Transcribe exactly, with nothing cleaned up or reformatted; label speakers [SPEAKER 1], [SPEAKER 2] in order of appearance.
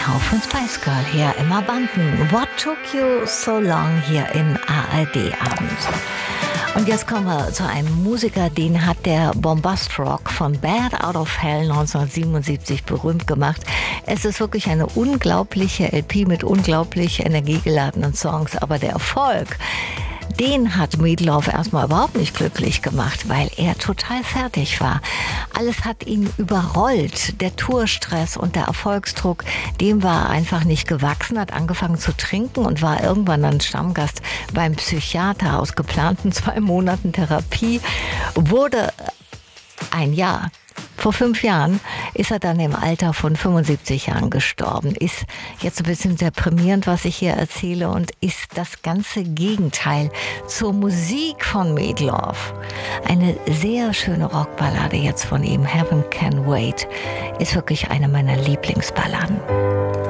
[SPEAKER 1] Hauch von Spice Girl hier im Abanden. What took you so long hier im A R D-Abend? Und jetzt kommen wir zu einem Musiker, den hat der Bombast Rock von Bad Out of Hell neunzehnhundertsiebenundsiebzig berühmt gemacht. Es ist wirklich eine unglaubliche L P mit unglaublich energiegeladenen Songs, aber der Erfolg, den hat Meat Loaf erstmal überhaupt nicht glücklich gemacht, weil er total fertig war. Alles hat ihn überrollt. Der Tourstress und der Erfolgsdruck, dem war er einfach nicht gewachsen, hat angefangen zu trinken und war irgendwann dann Stammgast beim Psychiater. Aus geplanten zwei Monaten Therapie wurde ein Jahr. Vor fünf Jahren ist er dann im Alter von fünfundsiebzig Jahren gestorben. Ist jetzt ein bisschen deprimierend, was ich hier erzähle, und ist das ganze Gegenteil zur Musik von Meat Loaf. Eine sehr schöne Rockballade jetzt von ihm, Heaven Can Wait, ist wirklich eine meiner Lieblingsballaden.